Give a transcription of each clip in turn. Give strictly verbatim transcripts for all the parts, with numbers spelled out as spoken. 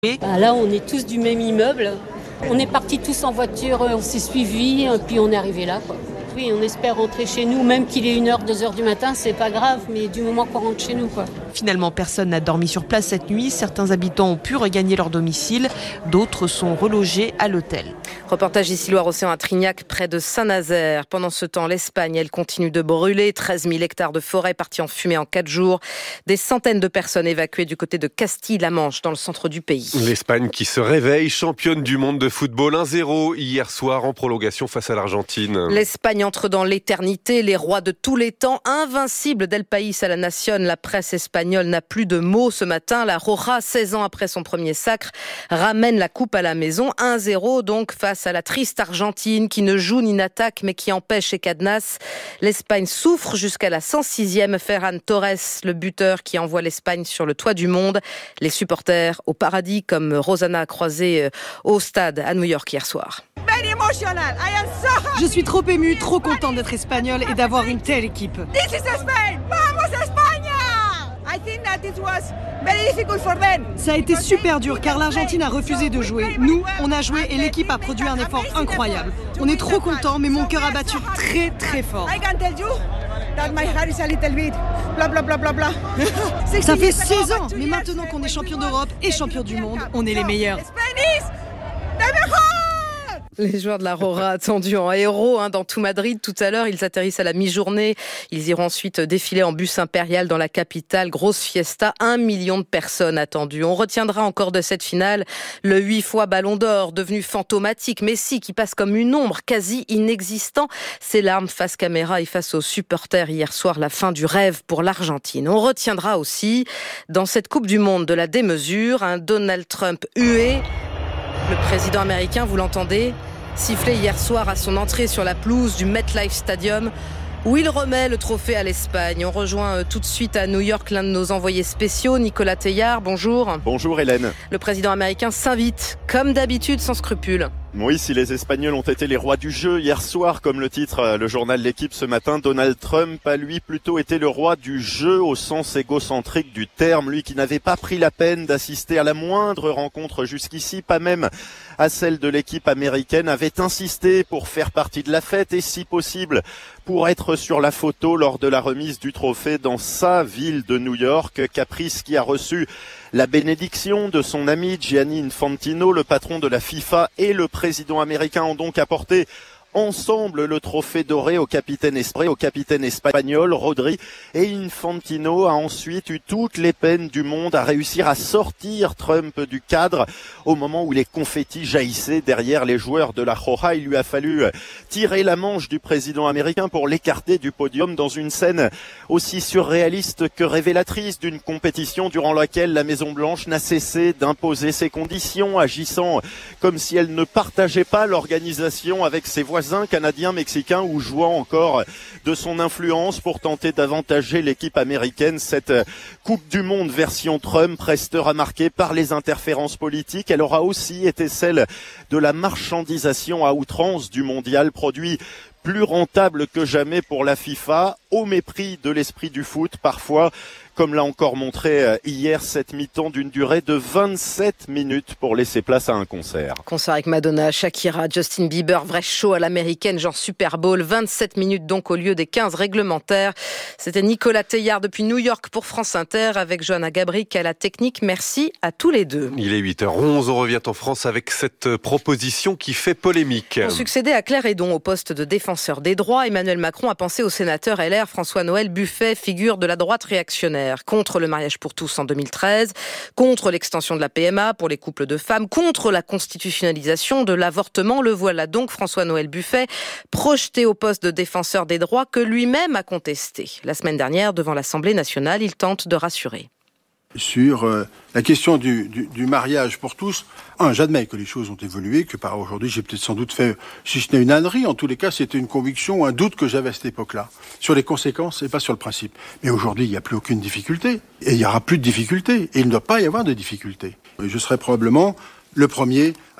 Ben là, on est tous du même immeuble. On est partis tous en voiture, on s'est suivis, puis on est arrivé là, quoi. Oui, on espère rentrer chez nous, même qu'il est une heure, deux heures du matin, c'est pas grave, mais du moment qu'on rentre chez nous, quoi. Finalement, personne n'a dormi sur place cette nuit. Certains habitants ont pu regagner leur domicile. D'autres sont relogés à l'hôtel. Reportage ici Loire-Océan à Trignac, près de Saint-Nazaire. Pendant ce temps, l'Espagne, elle continue de brûler. treize mille hectares de forêt partis en fumée en quatre jours. Des centaines de personnes évacuées du côté de Castille-la-Manche, dans le centre du pays. L'Espagne qui se réveille, championne du monde de football. un zéro hier soir en prolongation face à l'Argentine. L'Espagne entre dans l'éternité. Les rois de tous les temps, invincibles d'El País à la Nation. La presse espagnole n'a plus de mots ce matin. La Roja, seize ans après son premier sacre, ramène la coupe à la maison. un zéro donc face à la triste Argentine qui ne joue ni n'attaque mais qui empêche et cadenasse. L'Espagne souffre jusqu'à la cent sixième. Ferran Torres, le buteur qui envoie l'Espagne sur le toit du monde. Les supporters au paradis comme Rosana a croisé au stade à New York hier soir. Je suis trop émue, trop contente d'être espagnole et d'avoir une telle équipe. This is Spain! Vamos España! I think that it was very difficult for them. Ça a été super dur car l'Argentine a refusé de jouer. Nous, on a joué et l'équipe a produit un effort incroyable. On est trop contents, mais mon cœur a battu très très fort. I can tell you that my heart is a little bit bla bla bla bla bla. Ça fait six ans, mais maintenant qu'on est champion d'Europe et champion du monde, on est les meilleurs. Spain is the mejor! Les joueurs de la Roja attendus en héros hein, dans tout Madrid. Tout à l'heure, ils atterrissent à la mi-journée. Ils iront ensuite défiler en bus impérial dans la capitale. Grosse fiesta, un million de personnes attendues. On retiendra encore de cette finale le huit fois Ballon d'Or, devenu fantomatique. Messi qui passe comme une ombre, quasi inexistant. Ses larmes face caméra et face aux supporters hier soir, la fin du rêve pour l'Argentine. On retiendra aussi, dans cette Coupe du Monde de la démesure, un Donald Trump hué. Le président américain, vous l'entendez, siffler hier soir à son entrée sur la pelouse du MetLife Stadium où il remet le trophée à l'Espagne. On rejoint tout de suite à New York l'un de nos envoyés spéciaux, Nicolas Teilhard. Bonjour. Bonjour Hélène. Le président américain s'invite, comme d'habitude, sans scrupule. Oui, si les Espagnols ont été les rois du jeu hier soir, comme le titre le journal L'Équipe ce matin, Donald Trump a lui plutôt été le roi du jeu au sens égocentrique du terme. Lui qui n'avait pas pris la peine d'assister à la moindre rencontre jusqu'ici, pas même à celle de l'équipe américaine, avait insisté pour faire partie de la fête et si possible pour être sur la photo lors de la remise du trophée dans sa ville de New York. Caprice qui a reçu la bénédiction de son ami Gianni Infantino, le patron de la FIFA, et le président américain ont donc apporté ensemble le trophée doré au capitaine Espré, au capitaine espagnol Rodri, et Infantino a ensuite eu toutes les peines du monde à réussir à sortir Trump du cadre au moment où les confettis jaillissaient derrière les joueurs de la Roja. Il lui a fallu tirer la manche du président américain pour l'écarter du podium dans une scène aussi surréaliste que révélatrice d'une compétition durant laquelle la Maison-Blanche n'a cessé d'imposer ses conditions, agissant comme si elle ne partageait pas l'organisation avec ses voisins canadiens, mexicains ou jouant encore de son influence pour tenter d'avantager l'équipe américaine. Cette Coupe du Monde version Trump restera marquée par les interférences politiques. Elle aura aussi été celle de la marchandisation à outrance du mondial, produit plus rentable que jamais pour la FIFA, au mépris de l'esprit du foot parfois, comme l'a encore montré hier cette mi-temps d'une durée de vingt-sept minutes pour laisser place à un concert. Concert avec Madonna, Shakira, Justin Bieber, vrai show à l'américaine, genre Super Bowl, vingt-sept minutes donc au lieu des quinze réglementaires. C'était Nicolas Teilhard depuis New York pour France Inter avec Johanna Gabrick à la technique. Merci à tous les deux. Il est huit heures onze, on revient en France avec cette proposition qui fait polémique. Pour succéder à Claire Hédon au poste de défenseur des droits, Emmanuel Macron a pensé au sénateur L R François-Noël Buffet, figure de la droite réactionnaire. Contre le mariage pour tous en deux mille treize, contre l'extension de la P M A pour les couples de femmes, contre la constitutionnalisation de l'avortement. Le voilà donc François-Noël Buffet, projeté au poste de défenseur des droits que lui-même a contesté. La semaine dernière, devant l'Assemblée nationale, il tente de rassurer. Sur euh, la question du, du, du mariage pour tous, un, j'admets que les choses ont évolué, que par aujourd'hui j'ai peut-être sans doute fait, si ce n'est une ânerie, en tous les cas c'était une conviction, un doute que j'avais à cette époque-là, sur les conséquences et pas sur le principe. Mais aujourd'hui il n'y a plus aucune difficulté, et il n'y aura plus de difficulté, et il ne doit pas y avoir de difficulté. Et je serai probablement le premier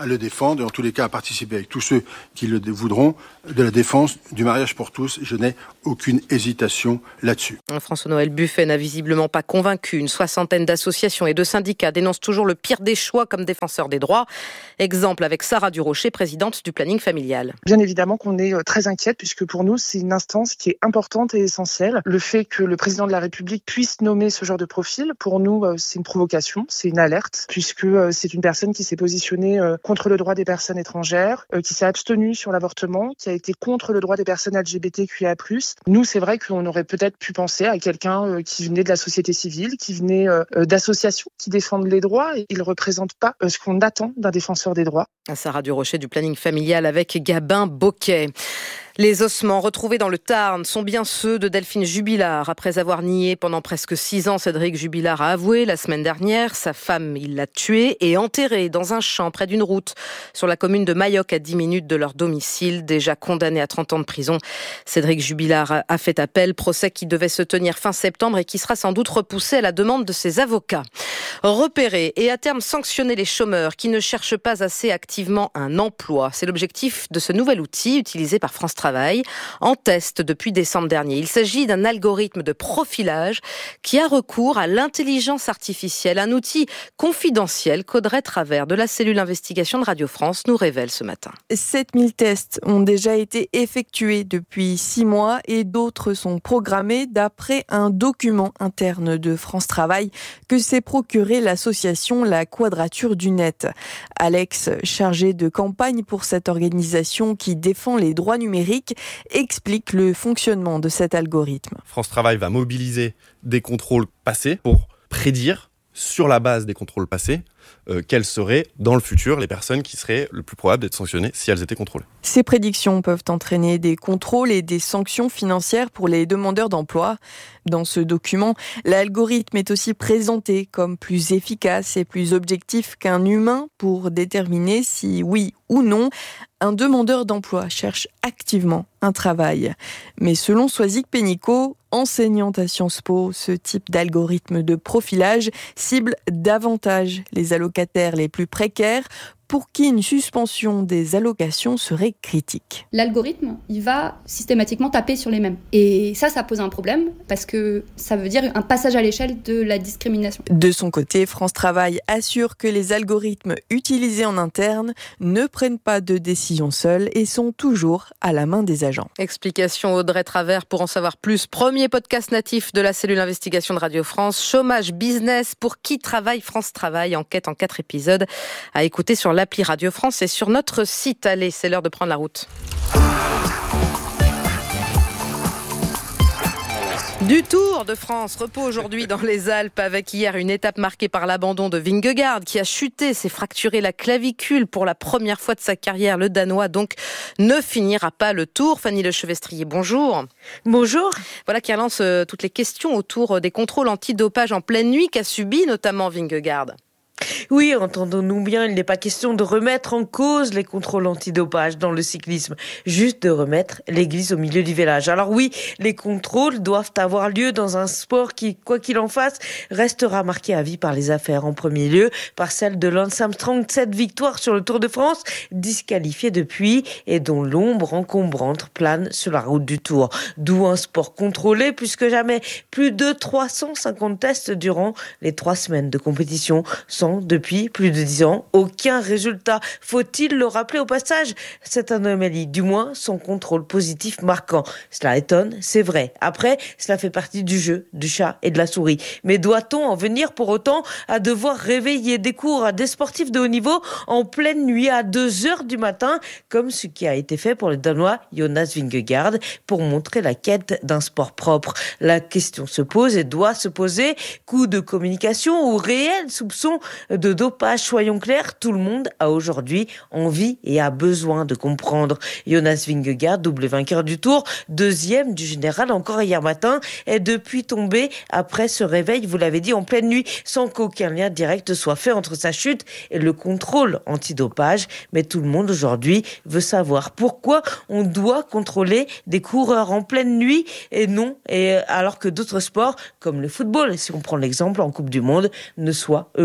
à le défendre et en tous les cas à participer avec tous ceux qui le voudront de la défense du mariage pour tous. Je n'ai aucune hésitation là-dessus. François-Noël Buffet n'a visiblement pas convaincu. Une soixantaine d'associations et de syndicats dénoncent toujours le pire des choix comme défenseurs des droits. Exemple avec Sarah Durocher, présidente du planning familial. Bien évidemment qu'on est très inquiète puisque pour nous c'est une instance qui est importante et essentielle. Le fait que le président de la République puisse nommer ce genre de profil, pour nous c'est une provocation, c'est une alerte puisque c'est une personne qui s'est positionnée contre le droit des personnes étrangères, qui s'est abstenue sur l'avortement, qui a été contre le droit des personnes L G B T Q I A plus. Nous, c'est vrai qu'on aurait peut-être pu penser à quelqu'un qui venait de la société civile, qui venait d'associations qui défendent les droits. Et il ne représente pas ce qu'on attend d'un défenseur des droits. Sarah Durocher du planning familial avec Gabin Bocquet. Les ossements retrouvés dans le Tarn sont bien ceux de Delphine Jubilard. Après avoir nié pendant presque six ans, Cédric Jubilard a avoué la semaine dernière. Sa femme, il l'a tuée et enterrée dans un champ près d'une route sur la commune de Mayoc à dix minutes de leur domicile. Déjà condamné à trente ans de prison, Cédric Jubilard a fait appel. Procès qui devait se tenir fin septembre et qui sera sans doute repoussé à la demande de ses avocats. Repérer et à terme sanctionner les chômeurs qui ne cherchent pas assez activement un emploi. C'est l'objectif de ce nouvel outil utilisé par France Travail, en test depuis décembre dernier. Il s'agit d'un algorithme de profilage qui a recours à l'intelligence artificielle, un outil confidentiel qu'Audrey Travers de la cellule investigation de Radio France nous révèle ce matin. sept mille tests ont déjà été effectués depuis six mois et d'autres sont programmés d'après un document interne de France Travail que s'est procuré l'association La Quadrature du Net. Alex, chargé de campagne pour cette organisation qui défend les droits numériques, explique le fonctionnement de cet algorithme. France Travail va mobiliser des contrôles passés pour prédire, sur la base des contrôles passés, euh, quelles seraient dans le futur les personnes qui seraient le plus probable d'être sanctionnées si elles étaient contrôlées. Ces prédictions peuvent entraîner des contrôles et des sanctions financières pour les demandeurs d'emploi. Dans ce document, l'algorithme est aussi présenté comme plus efficace et plus objectif qu'un humain pour déterminer si, oui ou non, un demandeur d'emploi cherche activement un travail. Mais selon Soisic Pénicaud, enseignante à Sciences Po, ce type d'algorithme de profilage cible davantage les allocataires les plus précaires, pour qui une suspension des allocations serait critique. L'algorithme, il va systématiquement taper sur les mêmes. Et ça, ça pose un problème, parce que ça veut dire un passage à l'échelle de la discrimination. De son côté, France Travail assure que les algorithmes utilisés en interne ne prennent pas de décision seuls et sont toujours à la main des agents. Explication Audrey Travers pour en savoir plus. Premier podcast natif de la cellule investigation de Radio France. Chômage business pour qui travaille France Travail. Enquête en quatre épisodes à écouter sur l'appli Radio France et sur notre site. Allez, c'est l'heure de prendre la route. Du Tour de France, repos aujourd'hui dans les Alpes avec hier une étape marquée par l'abandon de Vingegaard qui a chuté, s'est fracturé la clavicule pour la première fois de sa carrière. Le Danois donc ne finira pas le Tour. Fanny Lechevestrier, bonjour. Bonjour. Voilà qui relance toutes les questions autour des contrôles antidopage en pleine nuit qu'a subi notamment Vingegaard. Oui, entendons-nous bien, il n'est pas question de remettre en cause les contrôles antidopage dans le cyclisme, juste de remettre l'église au milieu du village. Alors oui, les contrôles doivent avoir lieu dans un sport qui, quoi qu'il en fasse, restera marqué à vie par les affaires. En premier lieu, par celle de Lance Armstrong, cette victoire sur le Tour de France, disqualifiée depuis et dont l'ombre encombrante plane sur la route du Tour. D'où un sport contrôlé plus que jamais. Plus de trois cent cinquante tests durant les trois semaines de compétition sans depuis plus de dix ans aucun résultat. Faut-il le rappeler au passage? Cette anomalie, du moins son contrôle positif marquant. Cela étonne, c'est vrai. Après, cela fait partie du jeu, du chat et de la souris. Mais doit-on en venir pour autant à devoir réveiller des cours à des sportifs de haut niveau en pleine nuit à deux heures du matin, comme ce qui a été fait pour le Danois Jonas Vingegaard, pour montrer la quête d'un sport propre? La question se pose et doit se poser. Coup de communication ou réel soupçon de dopage, soyons clairs, tout le monde a aujourd'hui envie et a besoin de comprendre. Jonas Vingegaard, double vainqueur du Tour, deuxième du général encore hier matin, est depuis tombé après ce réveil, vous l'avez dit, en pleine nuit, sans qu'aucun lien direct soit fait entre sa chute et le contrôle antidopage. Mais tout le monde aujourd'hui veut savoir pourquoi on doit contrôler des coureurs en pleine nuit et non, et alors que d'autres sports, comme le football, si on prend l'exemple en Coupe du Monde, ne soient eux au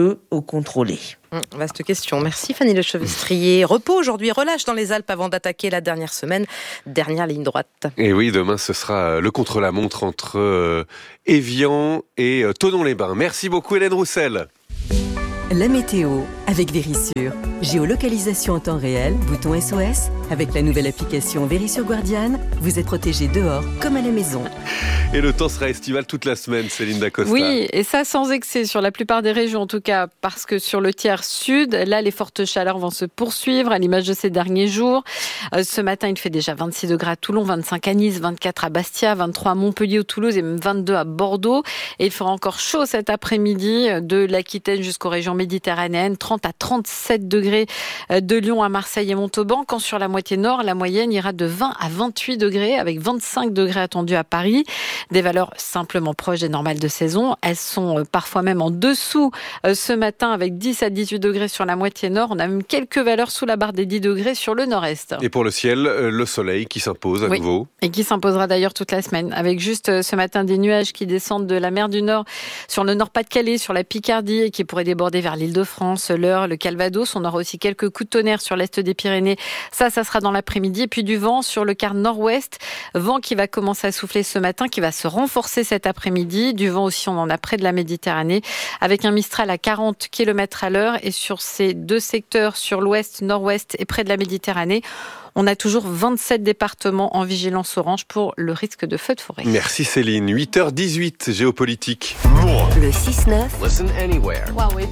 contrôlés. Vaste question. Merci Fanny Lechevestrier. Repos aujourd'hui, relâche dans les Alpes avant d'attaquer la dernière semaine. Dernière ligne droite. Et oui, demain ce sera le contre-la-montre entre euh, Évian et euh, Thonon-les-Bains. Merci beaucoup Hélène Roussel. La météo avec Vérissure. Géolocalisation en temps réel, bouton S O S. Avec la nouvelle application Vérissure Guardian, vous êtes protégé dehors comme à la maison. Et le temps sera estival toute la semaine, Céline Dacosta. Oui, et ça sans excès sur la plupart des régions en tout cas, parce que sur le tiers sud, là les fortes chaleurs vont se poursuivre à l'image de ces derniers jours. Euh, ce matin, il fait déjà vingt-six degrés à Toulon, vingt-cinq à Nice, vingt-quatre à Bastia, vingt-trois à Montpellier ou Toulouse et même vingt-deux à Bordeaux. Et il fera encore chaud cet après-midi de l'Aquitaine jusqu'aux régions méditerranéennes, trente à trente-sept degrés de Lyon à Marseille et Montauban, quand sur la moitié nord, la moyenne ira de vingt à vingt-huit degrés, avec vingt-cinq degrés attendus à Paris. Des valeurs simplement proches des normales de saison. Elles sont parfois même en dessous ce matin, avec dix à dix-huit degrés sur la moitié nord. On a même quelques valeurs sous la barre des dix degrés sur le nord-est. Et pour le ciel, le soleil qui s'impose à oui, nouveau. Et qui s'imposera d'ailleurs toute la semaine, avec juste ce matin des nuages qui descendent de la mer du Nord sur le Nord-Pas-de-Calais, sur la Picardie, et qui pourraient déborder vers l'Île-de-France, l'Eure, le Calvados. On aura aussi quelques coups de tonnerre sur l'est des Pyrénées. Ça, ça sera dans l'après-midi. Et puis du vent sur le quart nord-ouest. Vent qui va commencer à souffler ce matin, qui va se renforcer cet après-midi. Du vent aussi, on en a près de la Méditerranée, avec un Mistral à quarante kilomètres à l'heure. Et sur ces deux secteurs, sur l'ouest, nord-ouest et près de la Méditerranée, on a toujours vingt-sept départements en vigilance orange pour le risque de feux de forêt. Merci Céline. huit heures dix-huit, géopolitique. Le six neuf. Listen anywhere.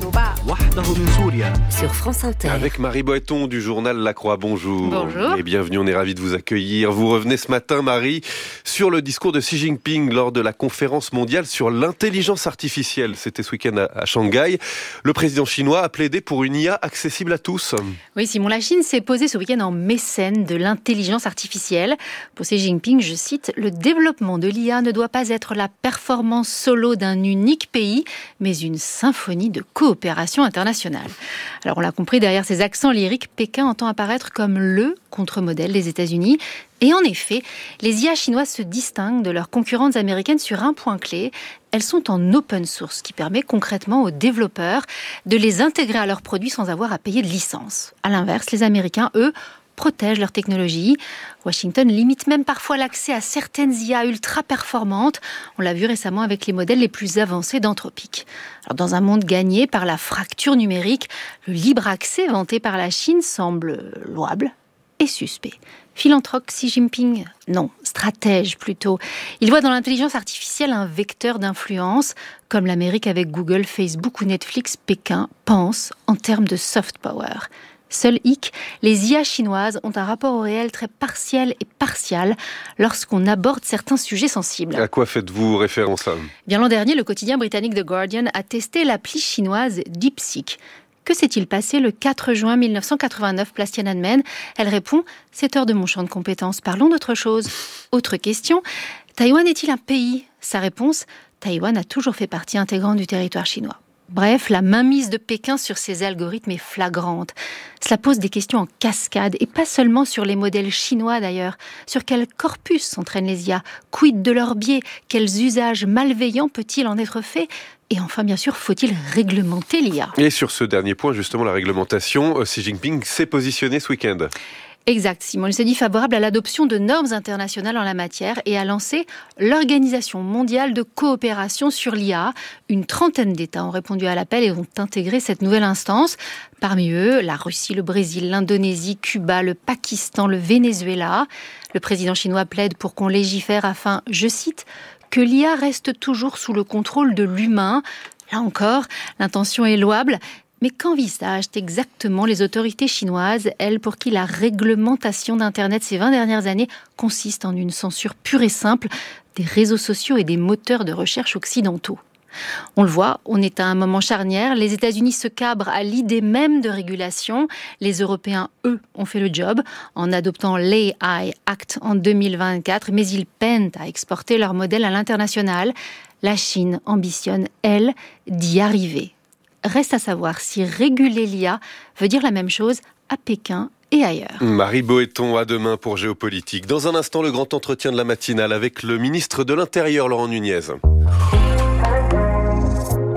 Sur France Inter. Avec Marie Boeton du journal La Croix. Bonjour. Bonjour. Et bienvenue, on est ravis de vous accueillir. Vous revenez ce matin, Marie, sur le discours de Xi Jinping lors de la conférence mondiale sur l'intelligence artificielle. C'était ce week-end à, à Shanghai. Le président chinois a plaidé pour une I A accessible à tous. Oui, Simon, la Chine s'est posée ce week-end en mécène de l'intelligence artificielle. Pour Xi Jinping, je cite, « Le développement de l'I A ne doit pas être la performance solo d'un unique pays, mais une symphonie de coopération internationale. » Alors on l'a compris, derrière ces accents lyriques, Pékin entend apparaître comme le contre-modèle des États-Unis. Et en effet, les I A chinoises se distinguent de leurs concurrentes américaines sur un point clé. Elles sont en open source, ce qui permet concrètement aux développeurs de les intégrer à leurs produits sans avoir à payer de licence. À l'inverse, les Américains, eux, protègent leur technologie. Washington limite même parfois l'accès à certaines I A ultra performantes. On l'a vu récemment avec les modèles les plus avancés d'Anthropic. Alors, dans un monde gagné par la fracture numérique, le libre accès vanté par la Chine semble louable et suspect. Philanthrope Xi Jinping? Non, stratège plutôt. Il voit dans l'intelligence artificielle un vecteur d'influence, comme l'Amérique avec Google, Facebook ou Netflix. Pékin pense en termes de soft power. Seul hic, les I A chinoises ont un rapport au réel très partiel et partial lorsqu'on aborde certains sujets sensibles. À quoi faites-vous référence là ? Bien, l'an dernier, le quotidien britannique The Guardian a testé l'appli chinoise DeepSeek. Que s'est-il passé le quatre juin mille neuf cent quatre-vingt-neuf, place Tiananmen ? Elle répond « C'est hors de mon champ de compétences, parlons d'autre chose ». Autre question, Taïwan est-il un pays ? Sa réponse, Taïwan a toujours fait partie intégrante du territoire chinois. Bref, la mainmise de Pékin sur ces algorithmes est flagrante. Cela pose des questions en cascade, et pas seulement sur les modèles chinois d'ailleurs. Sur quel corpus s'entraînent les I A ? Quid de leur biais ? Quels usages malveillants peut-il en être fait ? Et enfin, bien sûr, faut-il réglementer l'I A ? Et sur ce dernier point, justement, la réglementation, Xi Jinping s'est positionné ce week-end. Exact, Simon. Il s'est dit favorable à l'adoption de normes internationales en la matière et a lancé l'Organisation mondiale de coopération sur l'I A. Une trentaine d'États ont répondu à l'appel et ont intégré cette nouvelle instance. Parmi eux, la Russie, le Brésil, l'Indonésie, Cuba, le Pakistan, le Venezuela. Le président chinois plaide pour qu'on légifère afin, je cite, que l'I A reste toujours sous le contrôle de l'humain. Là encore, l'intention est louable. Mais qu'envisagent exactement les autorités chinoises, elles, pour qui la réglementation d'Internet ces vingt dernières années consiste en une censure pure et simple des réseaux sociaux et des moteurs de recherche occidentaux ? On le voit, on est à un moment charnière. Les États-Unis se cabrent à l'idée même de régulation. Les Européens, eux, ont fait le job en adoptant l'A I Act en deux mille vingt-quatre, mais ils peinent à exporter leur modèle à l'international. La Chine ambitionne, elle, d'y arriver. Reste à savoir si réguler l'I A veut dire la même chose à Pékin et ailleurs. Marie Boeton, à demain pour Géopolitique. Dans un instant, le grand entretien de la matinale avec le ministre de l'Intérieur, Laurent Nunez.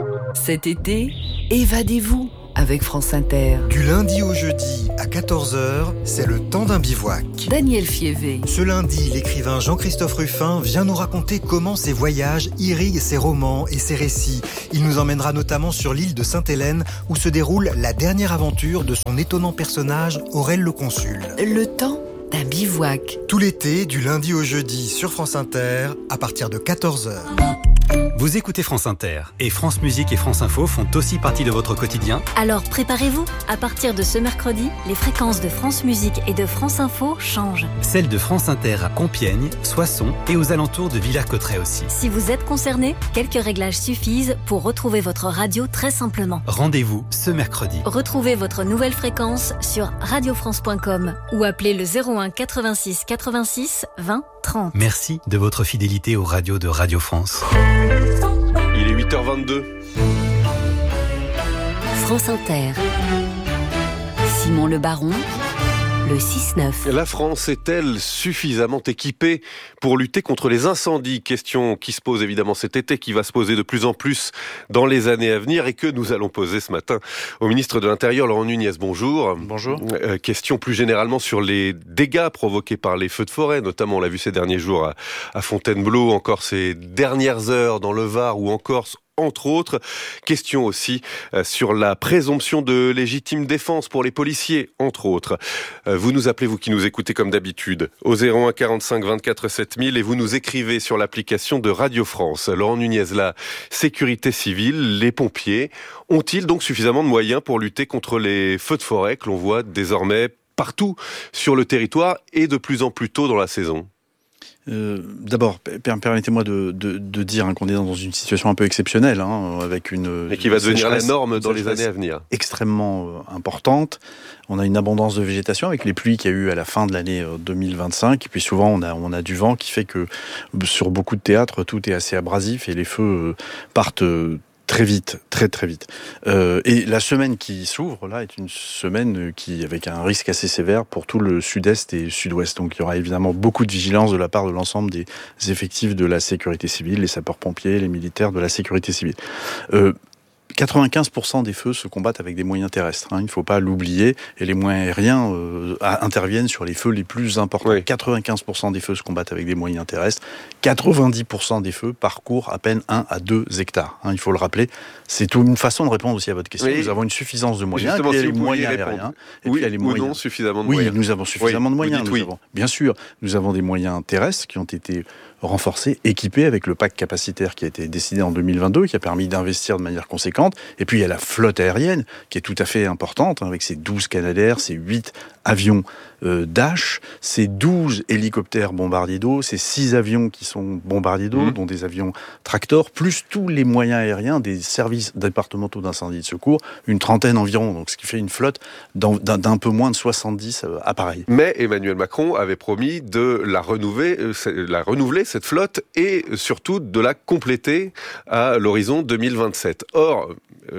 Cet été, évadez-vous avec France Inter. Du lundi au jeudi à quatorze heures, c'est le temps d'un bivouac. Daniel Fievé. Ce lundi, l'écrivain Jean-Christophe Ruffin vient nous raconter comment ses voyages irriguent ses romans et ses récits. Il nous emmènera notamment sur l'île de Sainte-Hélène où se déroule la dernière aventure de son étonnant personnage Aurel le Consul. Le temps d'un bivouac. Tout l'été, du lundi au jeudi sur France Inter, à partir de quatorze heures. Vous écoutez France Inter et France Musique et France Info font aussi partie de votre quotidien. Alors préparez-vous, à partir de ce mercredi, les fréquences de France Musique et de France Info changent. Celles de France Inter à Compiègne, Soissons et aux alentours de Villers-Cotterêts aussi. Si vous êtes concerné, quelques réglages suffisent pour retrouver votre radio très simplement. Rendez-vous ce mercredi. Retrouvez votre nouvelle fréquence sur radio france point com ou appelez le zéro un quatre-vingt-six quatre-vingt-six vingt trente. Merci de votre fidélité aux radios de Radio France. Il est huit heures vingt-deux. France Inter. Simon Le Baron, le six neuf. La France est-elle suffisamment équipée pour lutter contre les incendies? Question qui se pose évidemment cet été, qui va se poser de plus en plus dans les années à venir et que nous allons poser ce matin au ministre de l'Intérieur, Laurent Nunez. Bonjour. Bonjour. Euh, question plus généralement sur les dégâts provoqués par les feux de forêt, notamment on l'a vu ces derniers jours à, à Fontainebleau, encore ces dernières heures dans le Var ou en Corse, entre autres. Question aussi euh, sur la présomption de légitime défense pour les policiers, entre autres. Euh, vous nous appelez, vous qui nous écoutez comme d'habitude, au zéro un quarante-cinq vingt-quatre sept mille et vous nous écrivez sur l'application de Radio France. Laurent Nunez, la sécurité civile, les pompiers, ont-ils donc suffisamment de moyens pour lutter contre les feux de forêt que l'on voit désormais partout sur le territoire et de plus en plus tôt dans la saison ? Euh, D'abord, permettez-moi de, de, de dire hein, qu'on est dans une situation un peu exceptionnelle, hein, avec une... Et qui va devenir la norme dans les années à venir. Extrêmement euh, importante. On a une abondance de végétation avec les pluies qu'il y a eu à la fin de l'année euh, deux mille vingt-cinq. Et puis souvent, on a, on a du vent qui fait que sur beaucoup de théâtres, tout est assez abrasif et les feux euh, partent... Euh, très vite, très très vite. Euh, et la semaine qui s'ouvre, là, est une semaine qui, avec un risque assez sévère pour tout le sud-est et sud-ouest. Donc il y aura évidemment beaucoup de vigilance de la part de l'ensemble des effectifs de la sécurité civile, les sapeurs-pompiers, les militaires de la sécurité civile. Euh, quatre-vingt-quinze pour cent des feux se combattent avec des moyens terrestres, hein, il ne faut pas l'oublier, et les moyens aériens euh, interviennent sur les feux les plus importants. Oui. quatre-vingt-quinze pour cent des feux se combattent avec des moyens terrestres, quatre-vingt-dix pour cent des feux parcourent à peine un à deux hectares, hein, il faut le rappeler. C'est une façon de répondre aussi à votre question. Oui. Nous avons une suffisance de moyens, et puis il y a les moyens aériens, et oui, puis il y a les ou moyens... non suffisamment de oui, moyens. Oui, nous avons suffisamment oui. de moyens. Nous oui. avons, bien sûr, nous avons des moyens terrestres qui ont été renforcés, équipés avec le pacte capacitaire qui a été décidé en deux mille vingt-deux, qui a permis d'investir de manière conséquente. Et puis il y a la flotte aérienne qui est tout à fait importante, hein, avec ses douze Canadair, ses huit avions euh, Dash, ses douze hélicoptères bombardiers d'eau, ses six avions qui sont bombardiers d'eau, mmh. dont des avions Tractor, plus tous les moyens aériens des services départementaux d'incendie et de secours, une trentaine environ, donc ce qui fait une flotte d'un, d'un peu moins de soixante-dix euh, appareils. Mais Emmanuel Macron avait promis de la renouveler, euh, la renouveler cette flotte et surtout de la compléter à l'horizon deux mille vingt-sept. Or,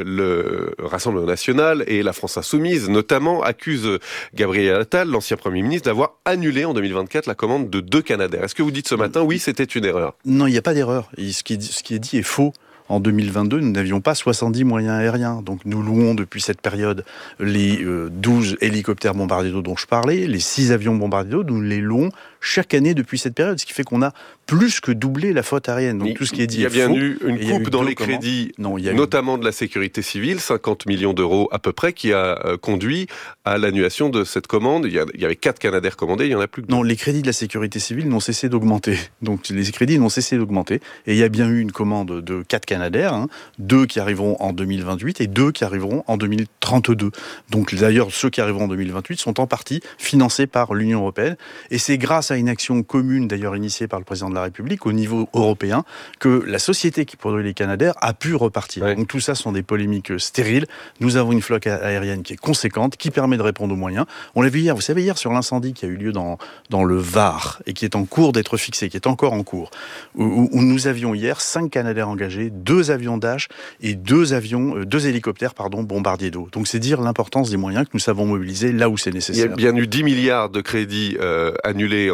le Rassemblement national et la France insoumise, notamment, accusent Gabriel Attal, l'ancien Premier ministre, d'avoir annulé en deux mille vingt-quatre la commande de deux Canadair. Est-ce que vous dites ce matin, oui, c'était une erreur? Non, il n'y a pas d'erreur. Ce qui est, ce qui est dit est faux. En deux mille vingt-deux, nous n'avions pas soixante-dix moyens aériens. Donc nous louons depuis cette période les euh, douze hélicoptères bombardiers d'eau dont je parlais, les six avions bombardiers d'eau, nous les louons chaque année depuis cette période, ce qui fait qu'on a plus que doublé la flotte aérienne. Donc tout ce qui est dit est faux. Il y a bien eu une coupe eu dans les comment crédits, non, il y a notamment eu... de la sécurité civile, cinquante millions d'euros à peu près, qui a euh, conduit à l'annulation de cette commande. Il y, a, il y avait quatre Canadair commandés, il y en a plus que deux. Non, les crédits de la sécurité civile n'ont cessé d'augmenter. Donc les crédits n'ont cessé d'augmenter. Et il y a bien eu une commande de quatre Canadair, hein, deux qui arriveront en deux mille vingt-huit et deux qui arriveront en deux mille trente-deux. Donc d'ailleurs, ceux qui arriveront en deux mille vingt-huit sont en partie financés par l'Union européenne. Et c'est grâce à une action commune, d'ailleurs initiée par le président de la République, au niveau européen, que la société qui produit les Canadair a pu repartir. Ouais. Donc tout ça sont des polémiques stériles. Nous avons une flotte aérienne qui est conséquente, qui permet de répondre aux moyens. On l'a vu hier, vous savez, hier sur l'incendie qui a eu lieu dans, dans le Var, et qui est en cours d'être fixé, qui est encore en cours, où, où nous avions hier cinq Canadair engagés, deux avions Dash et deux avions, euh, deux hélicoptères, pardon, bombardiers d'eau. Donc c'est dire l'importance des moyens que nous savons mobiliser là où c'est nécessaire. Il y a bien eu dix milliards de crédits euh, annulés en,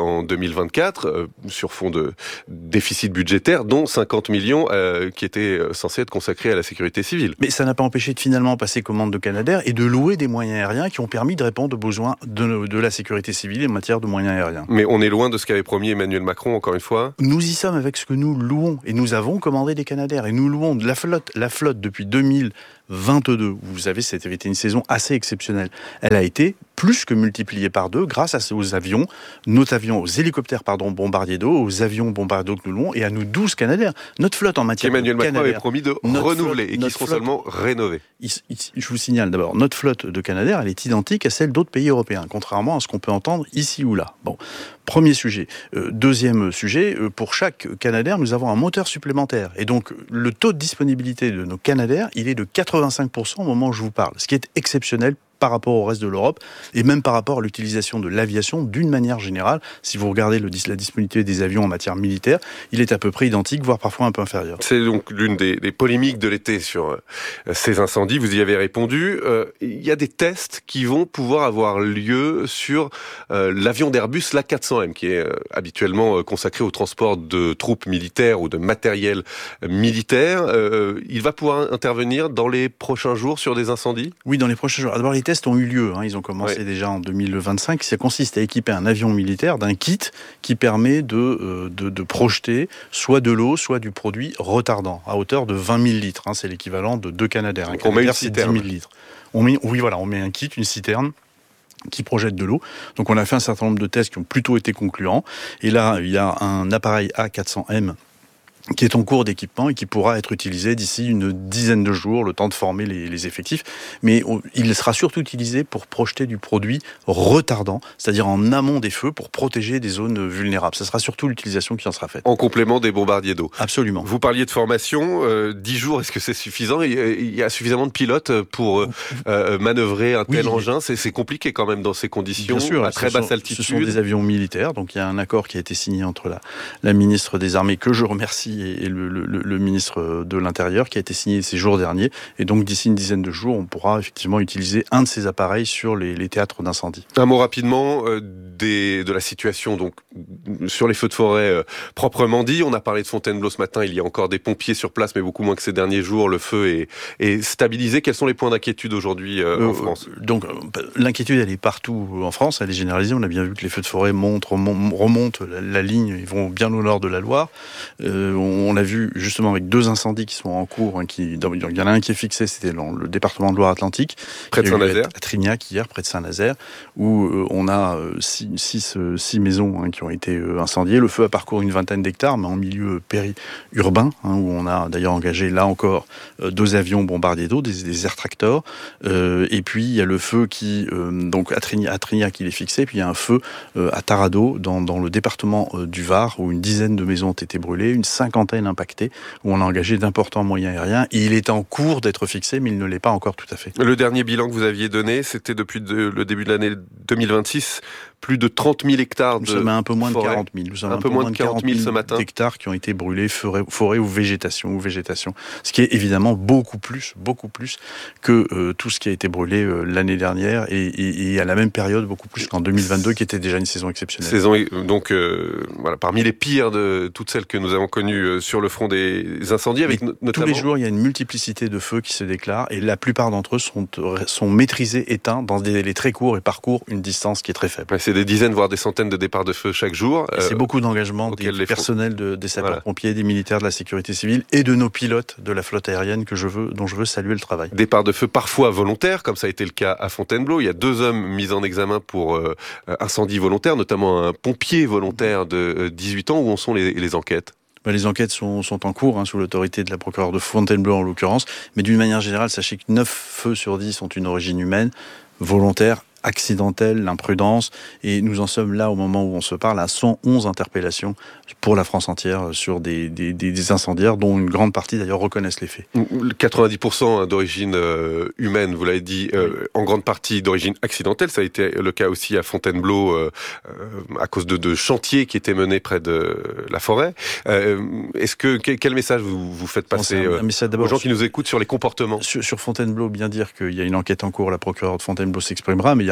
en deux mille vingt-quatre euh, sur fond de déficit budgétaire, dont cinquante millions euh, qui étaient censés être consacrés à la sécurité civile. Mais ça n'a pas empêché de finalement passer commande de Canadair et de louer des moyens aériens qui ont permis de répondre aux besoins de, de la sécurité civile en matière de moyens aériens. Mais on est loin de ce qu'avait promis Emmanuel Macron, encore une fois. Nous y sommes avec ce que nous louons et nous avons commandé des Canadair et nous louons de la flotte, la flotte depuis deux mille vingt-deux. Vous savez, c'était une saison assez exceptionnelle. Elle a été plus que multipliée par deux grâce à, aux avions, nos avions, aux hélicoptères pardon, bombardiers d'eau, aux avions bombardiers d'eau que nous louons et à nous douze Canadair. Notre flotte en matière Emmanuel de Canadair... Macron avait promis de renouveler flotte, et qui seront flotte, seulement rénovés. Il, il, je vous signale d'abord, notre flotte de Canadair, elle est identique à celle d'autres pays européens, contrairement à ce qu'on peut entendre ici ou là. Bon, premier sujet. Euh, deuxième sujet, euh, pour chaque Canadair, nous avons un moteur supplémentaire. Et donc, le taux de disponibilité de nos Canadair, il est de quatre-vingt-cinq pour cent au moment où je vous parle, ce qui est exceptionnel par rapport au reste de l'Europe et même par rapport à l'utilisation de l'aviation d'une manière générale. Si vous regardez le, la disponibilité des avions en matière militaire, il est à peu près identique, voire parfois un peu inférieur. C'est donc l'une des, des polémiques de l'été sur euh, ces incendies. Vous y avez répondu. Euh, il y a des tests qui vont pouvoir avoir lieu sur euh, l'avion d'Airbus l'A quatre cents M, qui est euh, habituellement euh, consacré au transport de troupes militaires ou de matériel euh, militaire. Euh, il va pouvoir intervenir dans les prochains jours sur des incendies ? Oui, dans les prochains jours. D'abord, les tests ont eu lieu, hein, ils ont commencé oui. déjà en deux mille vingt-cinq. Ça consiste à équiper un avion militaire d'un kit qui permet de, euh, de, de projeter soit de l'eau, soit du produit retardant, à hauteur de vingt mille litres. Hein, c'est l'équivalent de deux Canadair. Un on met une c'est dix mille litres. On met, oui, voilà, on met un kit, une citerne qui projette de l'eau. Donc on a fait un certain nombre de tests qui ont plutôt été concluants. Et là, il y a un appareil A quatre cents M qui est en cours d'équipement et qui pourra être utilisé d'ici une dizaine de jours, le temps de former les, les effectifs. Mais on, il sera surtout utilisé pour projeter du produit retardant, c'est-à-dire en amont des feux pour protéger des zones vulnérables. Ce sera surtout l'utilisation qui en sera faite. En complément des bombardiers d'eau. Absolument. Vous parliez de formation, euh, dix jours, est-ce que c'est suffisant ? Il y a suffisamment de pilotes pour euh, manœuvrer un tel oui. engin. C'est, c'est compliqué quand même dans ces conditions, Bien sûr, à très basse sont, altitude. Ce sont des avions militaires, donc il y a un accord qui a été signé entre la, la ministre des Armées, que je remercie, et le, le, le ministre de l'Intérieur, qui a été signé ces jours derniers. Et donc, d'ici une dizaine de jours, on pourra effectivement utiliser un de ces appareils sur les, les théâtres d'incendie. Un mot rapidement euh, des, de la situation donc sur les feux de forêt euh, proprement dit. On a parlé de Fontainebleau ce matin. Il y a encore des pompiers sur place, mais beaucoup moins que ces derniers jours. Le feu est, est stabilisé. Quels sont les points d'inquiétude aujourd'hui euh, euh, en France ? Donc, l'inquiétude, elle est partout en France. Elle est généralisée. On a bien vu que les feux de forêt montent, remontent la, la ligne. Ils vont bien au nord de la Loire. Euh, on l'a vu justement avec deux incendies qui sont en cours. Hein, qui, il y en a un qui est fixé, c'était dans le département de Loire-Atlantique. Près de Saint-Nazaire. À Trignac, hier, près de Saint-Nazaire, où euh, on a euh, six, six, euh, six maisons hein, qui ont été euh, incendiées. Le feu a parcouru une vingtaine d'hectares, mais en milieu péri-urbain, hein, où on a d'ailleurs engagé, là encore, euh, deux avions bombardiers d'eau, des, des air tractors. Euh, et puis, il y a le feu qui, euh, donc à Trignac, à Trignac, il est fixé. Puis, il y a un feu euh, à Taradot, dans, dans le département euh, du Var, où une dizaine de maisons ont été brûlées, une cinquantaine impactées, où on a engagé d'importants moyens aériens. Et il est en cours d'être fixé, mais il ne l'est pas encore tout à fait. Le dernier bilan que vous aviez donné, c'était depuis de, le début de l'année deux mille vingt-six, plus de trente mille hectares de Nous sommes à un peu moins forêt. de quarante mille. Nous sommes un, un peu moins de quarante mille ce matin. Hectares qui ont été brûlés, forêt, forêt ou végétation, ou végétation. Ce qui est évidemment beaucoup plus, beaucoup plus que euh, tout ce qui a été brûlé euh, l'année dernière et, et, et à la même période beaucoup plus qu'en deux mille vingt-deux, qui était déjà une saison exceptionnelle. Saison donc euh, voilà, parmi les pires de toutes celles que nous avons connues euh, sur le front des incendies, avec no- notamment. Tous les jours, il y a une multiplicité de feux qui se déclarent et la plupart d'entre eux sont sont maîtrisés, éteints dans des délais très courts et parcourent une distance qui est très faible. Ouais, c'est des dizaines voire des centaines de départs de feu chaque jour. Et euh, c'est beaucoup d'engagement des les personnels de, des sapeurs-pompiers, voilà. Des militaires de la sécurité civile et de nos pilotes de la flotte aérienne que je veux, dont je veux saluer le travail. Départs de feu parfois volontaires, comme ça a été le cas à Fontainebleau. Il y a deux hommes mis en examen pour euh, incendie volontaire, notamment un pompier volontaire de dix-huit ans. Où en sont les, les enquêtes ? Les enquêtes sont, sont en cours, hein, sous l'autorité de la procureure de Fontainebleau en l'occurrence. Mais d'une manière générale, sachez que neuf feux sur dix ont une origine humaine, volontaire, accidentelle, l'imprudence, et nous en sommes là au moment où on se parle à cent onze interpellations pour la France entière sur des, des, des incendiaires dont une grande partie d'ailleurs reconnaissent les faits. quatre-vingt-dix pour cent d'origine euh, humaine, vous l'avez dit, euh, oui. En grande partie d'origine accidentelle, ça a été le cas aussi à Fontainebleau euh, euh, à cause de, de chantiers qui étaient menés près de la forêt. Euh, est-ce que quel message vous, vous faites passer un, un message aux gens qui nous écoutent sur les comportements ? Sur, sur Fontainebleau, bien dire qu'il y a une enquête en cours, la procureure de Fontainebleau s'exprimera, mais il y a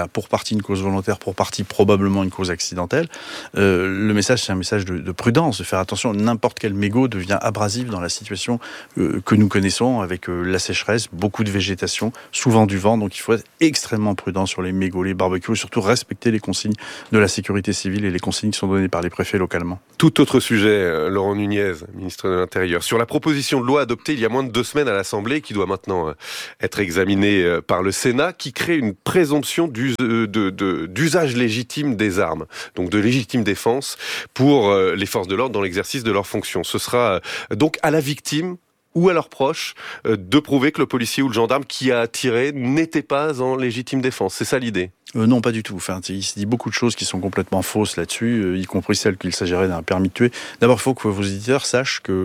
a pour partie une cause volontaire, pour partie probablement une cause accidentelle. Euh, le message, c'est un message de, de prudence, de faire attention. N'importe quel mégot devient abrasif dans la situation euh, que nous connaissons avec euh, la sécheresse, beaucoup de végétation, souvent du vent. Donc il faut être extrêmement prudent sur les mégots, les barbecues, et surtout respecter les consignes de la sécurité civile et les consignes qui sont données par les préfets localement. Tout autre sujet, Laurent Nunez, ministre de l'Intérieur. Sur la proposition de loi adoptée il y a moins de deux semaines à l'Assemblée, qui doit maintenant être examinée par le Sénat, qui crée une présomption d'us- de, de, d'usage légitime des armes, donc de légitime défense pour les forces de l'ordre dans l'exercice de leurs fonctions. Ce sera donc à la victime ou à leurs proches de prouver que le policier ou le gendarme qui a tiré n'était pas en légitime défense. C'est ça l'idée ? Euh, non, pas du tout. Enfin, il se dit beaucoup de choses qui sont complètement fausses là-dessus, euh, y compris celles qu'il s'agirait d'un permis de tuer. D'abord, il faut que vos auditeurs sachent que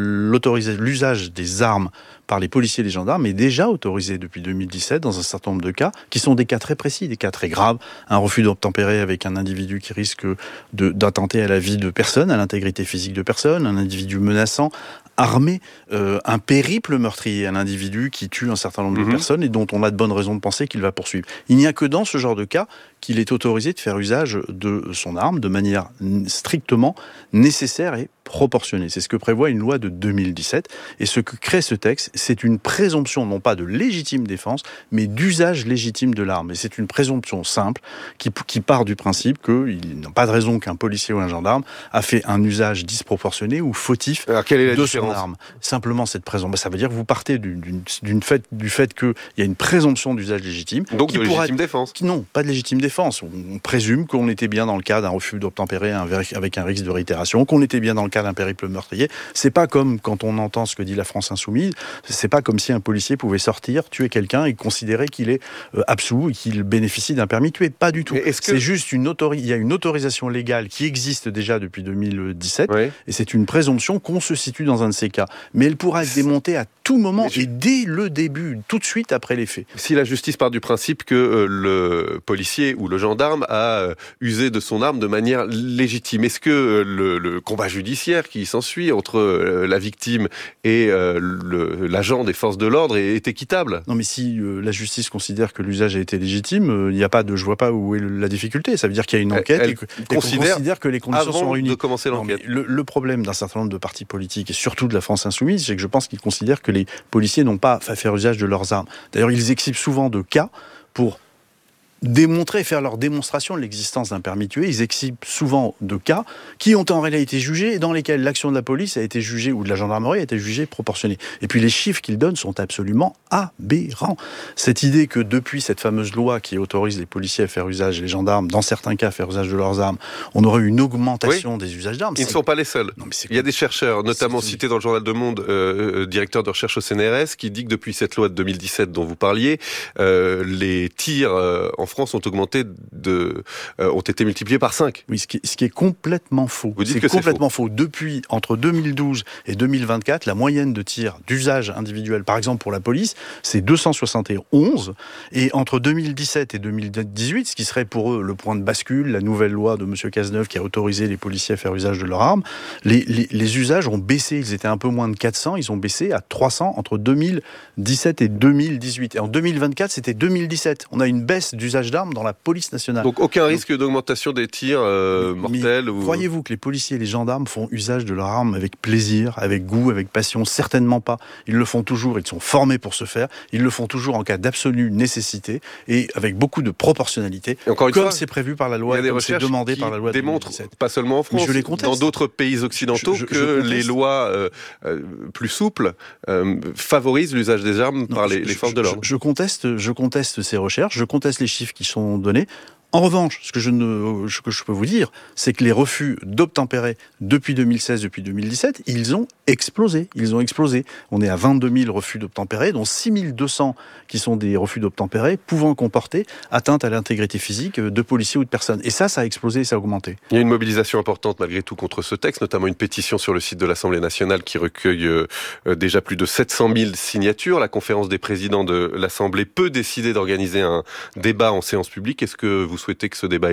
euh, l'usage des armes par les policiers et les gendarmes est déjà autorisé depuis deux mille dix-sept dans un certain nombre de cas, qui sont des cas très précis, des cas très graves. Un refus d'obtempérer avec un individu qui risque de, d'attenter à la vie de personne, à l'intégrité physique de personne, un individu menaçant, armé, euh, un périple meurtrier, un individu qui tue un certain nombre mmh. de personnes et dont on a de bonnes raisons de penser qu'il va poursuivre. Il n'y a que dans ce genre de cas qu'il est autorisé de faire usage de son arme de manière strictement nécessaire et proportionnée. C'est ce que prévoit une loi de deux mille dix-sept. Et ce que crée ce texte, c'est une présomption, non pas de légitime défense, mais d'usage légitime de l'arme. Et c'est une présomption simple qui, qui part du principe qu'il n'y a pas de raison qu'un policier ou un gendarme a fait un usage disproportionné ou fautif Alors, quelle est la de différence ? son arme. Simplement cette présomption. Ça veut dire que vous partez d'une, d'une, d'une fait, du fait qu'il y a une présomption d'usage légitime. Donc de légitime être, défense ? qui, Non, pas de légitime défense. On, on présume qu'on était bien dans le cas d'un refus d'obtempérer avec un risque de réitération, qu'on était bien dans le cas d'un périple meurtrier. C'est pas comme quand on entend ce que dit la France Insoumise, c'est pas comme si un policier pouvait sortir, tuer quelqu'un et considérer qu'il est euh, absous et qu'il bénéficie d'un permis de tuer. Pas du tout. Que... C'est juste une autorisation, il y a une autorisation légale qui existe déjà depuis deux mille dix-sept oui. et c'est une présomption qu'on se situe dans un de ces cas. Mais elle pourra être démontée à tout moment je... et dès le début, tout de suite après les faits. Si la justice part du principe que euh, le policier ou le gendarme a euh, usé de son arme de manière légitime, est-ce que euh, le, le combat judiciaire qui s'ensuit entre euh, la victime et euh, le, l'agent des forces de l'ordre est, est équitable ? Non, mais si euh, la justice considère que l'usage a été légitime, il euh, n'y a pas de, je vois pas où est la difficulté. Ça veut dire qu'il y a une enquête elle, et, que, elle et qu'on considère que les conditions sont réunies. De commencer l'enquête. Non, le, le problème d'un certain nombre de partis politiques et surtout de la France Insoumise, c'est que je pense qu'ils considèrent que les policiers n'ont pas à faire usage de leurs armes. D'ailleurs, ils exhibent souvent de cas pour démontrer, faire leur démonstration de l'existence d'un permis de tuer. Ils exhibent souvent de cas qui ont en réalité été jugés et dans lesquels l'action de la police a été jugée ou de la gendarmerie a été jugée proportionnée. Et puis les chiffres qu'ils donnent sont absolument aberrants. Cette idée que depuis cette fameuse loi qui autorise les policiers à faire usage et les gendarmes, dans certains cas, à faire usage de leurs armes, on aurait eu une augmentation oui. des usages d'armes. Ils c'est... ne sont pas les seuls. Non, mais c'est... Il y a des chercheurs, notamment cités dans le journal de Monde, euh, directeur de recherche au C N R S, qui dit que depuis cette loi de deux mille dix-sept dont vous parliez, euh, les tirs euh, en France ont augmenté de, euh, ont été multipliés par cinq. Oui, ce qui, ce qui est complètement faux. Vous dites c'est que complètement c'est faux. faux. Depuis, entre deux mille douze et deux mille vingt-quatre, la moyenne de tirs d'usage individuel, par exemple pour la police, c'est deux cent soixante et onze. Et entre deux mille dix-sept et deux mille dix-huit, ce qui serait pour eux le point de bascule, la nouvelle loi de M. Cazeneuve qui a autorisé les policiers à faire usage de leurs armes, les, les, les usages ont baissé. Ils étaient un peu moins de quatre cents, ils ont baissé à trois cents entre deux mille dix-sept et deux mille dix-huit. Et en deux mille vingt-quatre, c'était deux mille dix-sept. On a une baisse d'usage d'armes dans la police nationale. Donc aucun risque Donc, d'augmentation des tirs euh, mortels ou... Croyez-vous que les policiers et les gendarmes font usage de leurs armes avec plaisir, avec goût, avec passion ? Certainement pas. Ils le font toujours, ils sont formés pour ce faire, ils le font toujours en cas d'absolue nécessité et avec beaucoup de proportionnalité, et encore une comme fois, c'est prévu par la loi, il y a des comme c'est demandé par la loi de démontrent, pas seulement en France, je les dans d'autres pays occidentaux, je, je, que je les lois euh, euh, plus souples euh, favorisent l'usage des armes non, par les, je, les forces je, de l'ordre. Je, je, conteste, je conteste ces recherches, je conteste les chiffres qui sont donnés. En revanche, ce que je, ne, ce que je peux vous dire, c'est que les refus d'obtempérer depuis deux mille seize, depuis deux mille dix-sept, ils ont explosé. Ils ont explosé. On est à vingt-deux mille refus d'obtempérer, dont six mille deux cents qui sont des refus d'obtempérer pouvant comporter atteinte à l'intégrité physique de policiers ou de personnes. Et ça, ça a explosé, ça a augmenté. Il y a une mobilisation importante malgré tout contre ce texte, notamment une pétition sur le site de l'Assemblée nationale qui recueille euh, déjà plus de sept cent mille signatures. La conférence des présidents de l'Assemblée peut décider d'organiser un débat en séance publique. Est-ce que vous souhaitez que ce débat ait lieu ?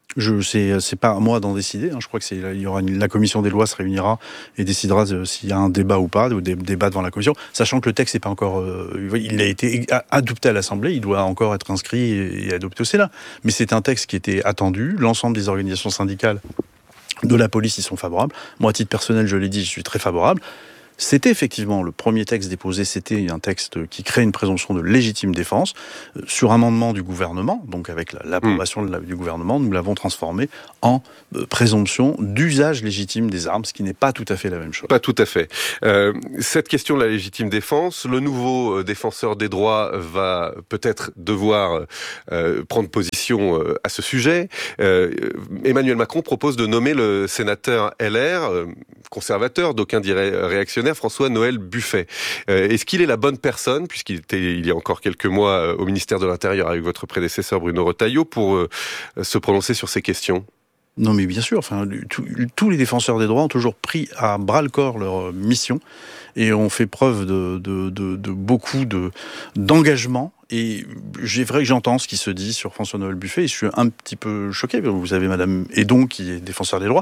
Je c'est c'est pas à moi d'en décider. Hein. Je crois que c'est il y aura une, la commission des lois se réunira et décidera de, s'il y a un débat ou pas, ou des débats devant la commission, sachant que le texte n'est pas encore. Euh, il a été adopté à l'Assemblée, il doit encore être inscrit et, et adopté au Sénat. Mais c'est un texte qui était attendu. L'ensemble des organisations syndicales de la police y sont favorables. Moi, à titre personnel, je l'ai dit, je suis très favorable. C'était effectivement le premier texte déposé, c'était un texte qui crée une présomption de légitime défense euh, sur amendement du gouvernement, donc avec la, l'approbation mmh. de la, du gouvernement, nous l'avons transformé en euh, présomption d'usage légitime des armes, ce qui n'est pas tout à fait la même chose. Pas tout à fait. Euh, cette question de la légitime défense, le nouveau euh, défenseur des droits va peut-être devoir euh, prendre position euh, à ce sujet. Euh, Emmanuel Macron propose de nommer le sénateur L R, euh, conservateur, d'aucuns diraient réactionnaire, François-Noël Buffet. Euh, est-ce qu'il est la bonne personne, puisqu'il était il y a encore quelques mois euh, au ministère de l'Intérieur avec votre prédécesseur Bruno Retailleau, pour euh, se prononcer sur ces questions ? Non mais bien sûr, enfin, tout, tous les défenseurs des droits ont toujours pris à bras-le-corps leur mission et ont fait preuve de, de, de, de beaucoup de, d'engagement. Et c'est vrai que j'entends ce qui se dit sur François-Noël Buffet et je suis un petit peu choqué. Vous avez Madame Hédon qui est défenseur des droits,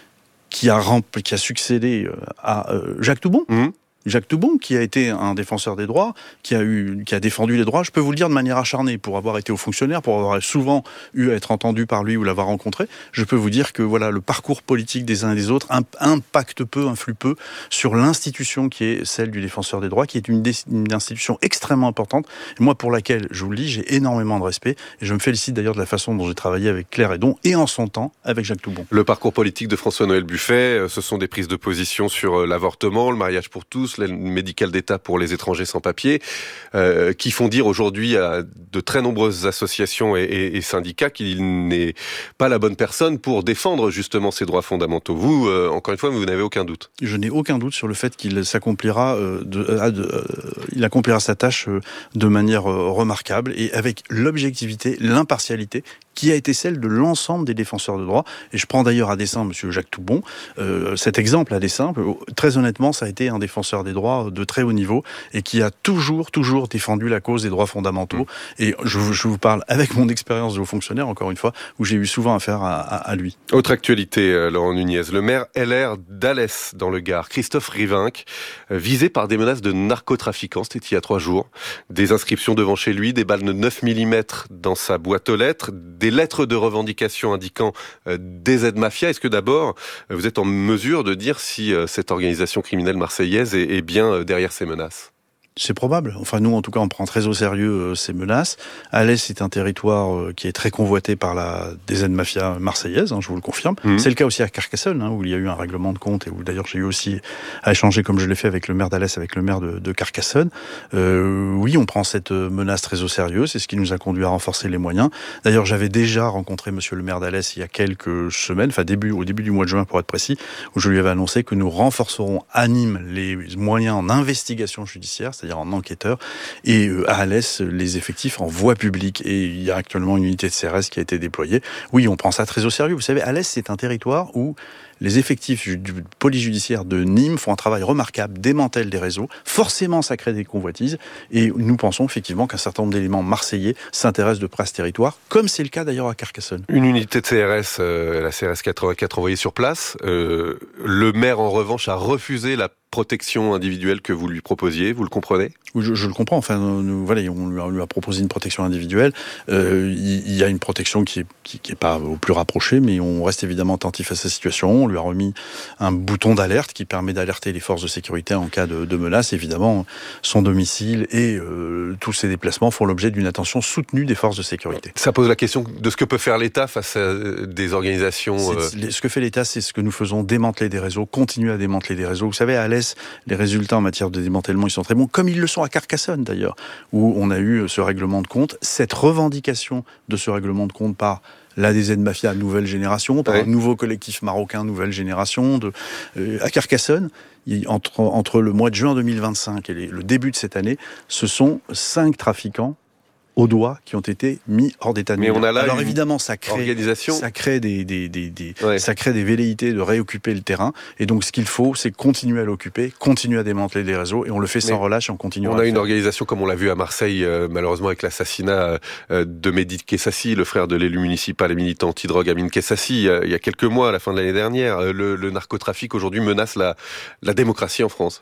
qui a, rempli, qui a succédé à euh, Jacques Toubon. Mmh. Jacques Toubon, qui a été un défenseur des droits, qui a eu, qui a défendu les droits, je peux vous le dire de manière acharnée, pour avoir été haut fonctionnaire, pour avoir souvent eu à être entendu par lui ou l'avoir rencontré, je peux vous dire que voilà, le parcours politique des uns et des autres impacte peu, influe peu sur l'institution qui est celle du défenseur des droits, qui est une, une institution extrêmement importante, et moi pour laquelle, je vous le dis, j'ai énormément de respect, et je me félicite d'ailleurs de la façon dont j'ai travaillé avec Claire Hédon, et en son temps, avec Jacques Toubon. Le parcours politique de François-Noël Buffet, ce sont des prises de position sur l'avortement, le mariage pour tous, l'aide médicale d'État pour les étrangers sans papier, euh, qui font dire aujourd'hui à de très nombreuses associations et, et, et syndicats qu'il n'est pas la bonne personne pour défendre justement ces droits fondamentaux. Vous, euh, encore une fois, vous n'avez aucun doute. Je n'ai aucun doute sur le fait qu'il s'accomplira, euh, de, euh, de, euh, il accomplira sa tâche euh, de manière euh, remarquable et avec l'objectivité, l'impartialité qui a été celle de l'ensemble des défenseurs de droits. Et je prends d'ailleurs à dessein Monsieur Jacques Toubon, euh, cet exemple à dessein. Très honnêtement, ça a été un défenseur des droits de très haut niveau et qui a toujours, toujours défendu la cause des droits fondamentaux. Mmh. Et je, je vous parle avec mon expérience de haut fonctionnaire, encore une fois, où j'ai eu souvent affaire à, à, à lui. Autre actualité, euh, Laurent Nunez, le maire L R d'Alès dans le Gard, Christophe Rivinc, euh, visé par des menaces de narcotrafiquants, c'était il y a trois jours. Des inscriptions devant chez lui, des balles de neuf millimètres dans sa boîte aux lettres, des lettres de revendication indiquant euh, des aides mafias. Est-ce que d'abord, vous êtes en mesure de dire si euh, cette organisation criminelle marseillaise est, est bien euh, derrière ces menaces ? C'est probable. Enfin, nous, en tout cas, on prend très au sérieux euh, ces menaces. Alès, c'est un territoire euh, qui est très convoité par la des aides mafias marseillaises, hein, je vous le confirme. Mmh. C'est le cas aussi à Carcassonne, hein, où il y a eu un règlement de compte et où d'ailleurs j'ai eu aussi à échanger, comme je l'ai fait avec le maire d'Alès, avec le maire de, de Carcassonne. Euh, oui, on prend cette menace très au sérieux. C'est ce qui nous a conduit à renforcer les moyens. D'ailleurs, j'avais déjà rencontré Monsieur le maire d'Alès il y a quelques semaines, enfin début au début du mois de juin pour être précis, où je lui avais annoncé que nous renforcerons à Nîmes les moyens en investigation judiciaire, c'est-à-dire en enquêteur, et euh, à Alès, les effectifs en voie publique. Et il y a actuellement une unité de C R S qui a été déployée. Oui, on prend ça très au sérieux. Vous savez, Alès, c'est un territoire où les effectifs du police judiciaire de Nîmes font un travail remarquable, démantèlent des réseaux. Forcément, ça crée des convoitises. Et nous pensons effectivement qu'un certain nombre d'éléments marseillais s'intéressent de près à ce territoire, comme c'est le cas d'ailleurs à Carcassonne. Une unité de C R S, euh, la C R S quatre-vingt-quatre envoyée sur place. Euh, le maire, en revanche, a refusé la protection individuelle que vous lui proposiez, vous le comprenez ? Oui, je, je le comprends. Enfin, nous, voilà, on lui, a, on lui a proposé une protection individuelle. Euh, il, il y a une protection qui est, qui, qui est pas au plus rapproché, mais on reste évidemment attentif à sa situation. On lui a remis un bouton d'alerte qui permet d'alerter les forces de sécurité en cas de, de menace. Évidemment, son domicile et euh, tous ses déplacements font l'objet d'une attention soutenue des forces de sécurité. Ça pose la question de ce que peut faire l'État face à des organisations. Euh... Ce que fait l'État, c'est ce que nous faisons, démanteler des réseaux, continuer à démanteler des réseaux. Vous savez, à Alès, les résultats en matière de démantèlement, ils sont très bons, comme ils le sont à Carcassonne d'ailleurs, où on a eu ce règlement de compte, cette revendication de ce règlement de compte par l'A D Z Mafia nouvelle génération, par ouais. un nouveau collectif marocain nouvelle génération. De, euh, à Carcassonne, il, entre, entre le mois de juin deux mille vingt-cinq et les, le début de cette année, ce sont cinq trafiquants au doigt qui ont été mis hors d'état de nuire. Mais on a là Alors une évidemment, ça crée, organisation. ça crée des, des, des, des ouais. ça crée des velléités de réoccuper le terrain. Et donc ce qu'il faut, c'est continuer à l'occuper, continuer à démanteler les réseaux, et on le fait sans Mais relâche et on continue. On a une organisation comme on l'a vu à Marseille, euh, malheureusement avec l'assassinat euh, de Mehdi Kessassi, le frère de l'élu municipal et militant anti-drogue Amin Kessassi, euh, il y a quelques mois, à la fin de l'année dernière. Euh, le, le narcotrafic aujourd'hui menace la, la démocratie en France.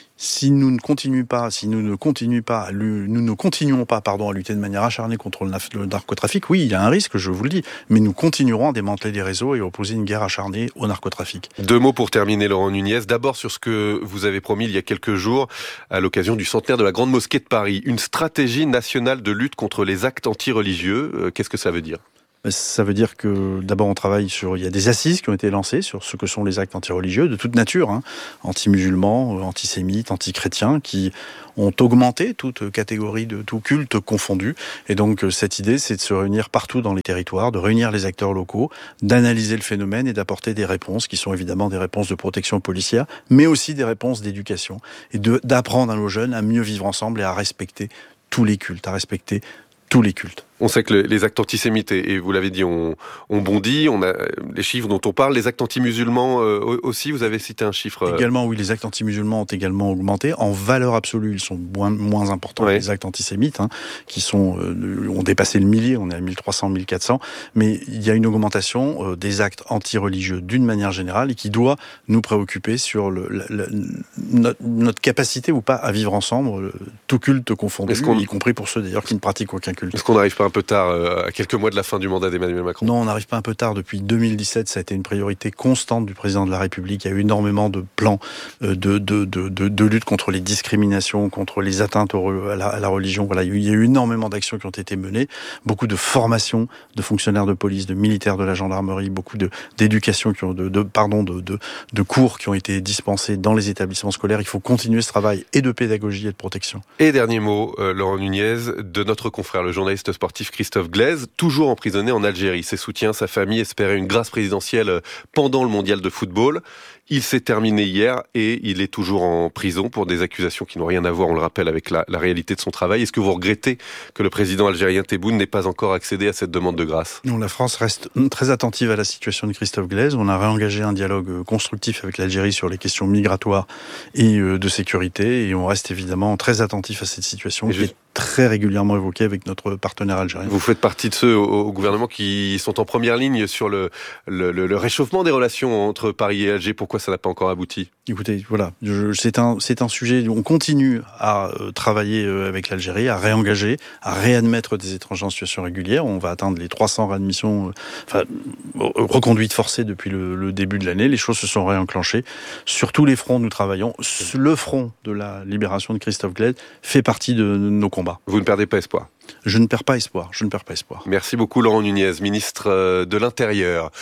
Si nous ne continuons pas, si nous ne continuons pas, nous ne continuons pas, pardon, à lutter de manière acharnée contre le narcotrafic, oui, il y a un risque, je vous le dis, mais nous continuerons à démanteler des réseaux et à opposer une guerre acharnée au narcotrafic. Deux mots pour terminer, Laurent Nunez. D'abord sur ce que vous avez promis il y a quelques jours, à l'occasion du centenaire de la Grande Mosquée de Paris, une stratégie nationale de lutte contre les actes anti-religieux. Qu'est-ce que ça veut dire ? Ça veut dire que d'abord on travaille sur, il y a des assises qui ont été lancées sur ce que sont les actes antireligieux de toute nature, hein, anti-musulmans, antisémites, anti-chrétiens, qui ont augmenté toute catégorie de tout culte confondu. Et donc cette idée, c'est de se réunir partout dans les territoires, de réunir les acteurs locaux, d'analyser le phénomène et d'apporter des réponses qui sont évidemment des réponses de protection policière, mais aussi des réponses d'éducation et de, d'apprendre à nos jeunes à mieux vivre ensemble et à respecter tous les cultes, à respecter tous les cultes. On sait que les actes antisémites, et vous l'avez dit, on, on bondit, on a les chiffres dont on parle, les actes anti-musulmans euh, aussi, vous avez cité un chiffre. Euh... Également, oui, les actes anti-musulmans ont également augmenté. En valeur absolue, ils sont moins, moins importants ouais. que les actes antisémites, hein, qui sont, euh, ont dépassé le millier, on est à mille trois cents, mille quatre cents, mais il y a une augmentation euh, des actes anti-religieux d'une manière générale et qui doit nous préoccuper sur le, la, la, notre, notre capacité ou pas à vivre ensemble, euh, tout culte confondu, y compris pour ceux d'ailleurs qui ne pratiquent aucun culte. Est-ce qu'on n'arrive pas un peu tard, euh, à quelques mois de la fin du mandat d'Emmanuel Macron ? Non, on n'arrive pas un peu tard. Depuis deux mille dix-sept, ça a été une priorité constante du président de la République. Il y a eu énormément de plans euh, de, de, de, de, de lutte contre les discriminations, contre les atteintes au, à, la, à la religion. Voilà, il y a eu énormément d'actions qui ont été menées, beaucoup de formations de fonctionnaires de police, de militaires de la gendarmerie, beaucoup de, d'éducation, qui ont, de, de, pardon, de, de, de cours qui ont été dispensés dans les établissements scolaires. Il faut continuer ce travail et de pédagogie et de protection. Et dernier mot, euh, Laurent Nunez, de notre confrère, le journaliste sportif Christophe Glaise, toujours emprisonné en Algérie. Ses soutiens, sa famille espéraient une grâce présidentielle pendant le mondial de football. Il s'est terminé hier et il est toujours en prison pour des accusations qui n'ont rien à voir, on le rappelle, avec la, la réalité de son travail. Est-ce que vous regrettez que le président algérien Tebboune n'ait pas encore accédé à cette demande de grâce ? Non, la France reste très attentive à la situation de Christophe Glaise. On a réengagé un dialogue constructif avec l'Algérie sur les questions migratoires et de sécurité et on reste évidemment très attentif à cette situation et qui est très régulièrement évoquée avec notre partenaire algérien. Vous faites partie de ceux au, au gouvernement qui sont en première ligne sur le, le, le, le réchauffement des relations entre Paris et Alger. Pourquoi ça n'a pas encore abouti ? Écoutez, voilà, je, c'est un c'est un sujet. On continue à euh, travailler euh, avec l'Algérie, à réengager, à réadmettre des étrangers en situation régulière. On va atteindre les trois cents réadmissions, euh, enfin reconduites forcées depuis le, le début de l'année. Les choses se sont réenclenchées sur tous les fronts. Nous travaillons. Le front de la libération de Christophe Glaise fait partie de nos combats. Vous ne perdez pas espoir ? Je ne perds pas espoir. Je ne perds pas espoir. Merci beaucoup, Laurent Nunez, ministre de l'Intérieur.